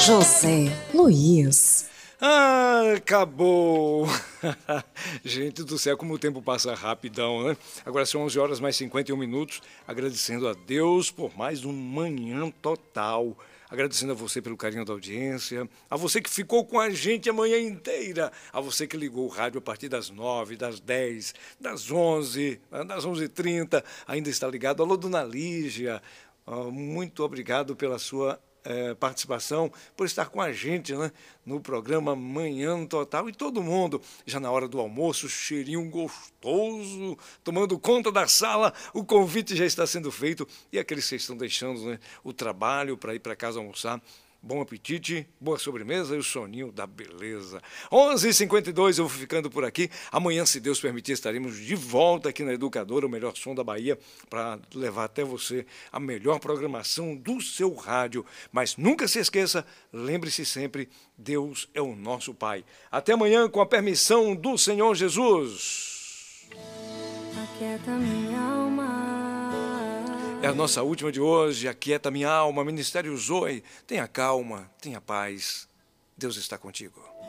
José Luiz. Ah, acabou! Gente do céu, como o tempo passa rapidão, né? Agora são 11 horas mais 51 minutos, agradecendo a Deus por mais um Manhã Total. Agradecendo a você pelo carinho da audiência, a você que ficou com a gente a manhã inteira, a você que ligou o rádio a partir das 9, das 10, das 11, das 11h30, ainda está ligado. Alô, Dona Lígia, muito obrigado pela sua participação, por estar com a gente, né, no programa Manhã Total. E todo mundo, já na hora do almoço, cheirinho gostoso, tomando conta da sala, o convite já está sendo feito. E aqueles que estão deixando, né, o trabalho para ir para casa almoçar, bom apetite, boa sobremesa e o soninho da beleza. 11h52, eu vou ficando por aqui. Amanhã, se Deus permitir, estaremos de volta aqui na Educadora, o melhor som da Bahia, para levar até você a melhor programação do seu rádio. Mas nunca se esqueça, lembre-se sempre, Deus é o nosso Pai. Até amanhã, com a permissão do Senhor Jesus. Aquieta minha alma. É a nossa última de hoje. Aquieta minha alma, Ministério Zoe. Tenha calma, tenha paz. Deus está contigo.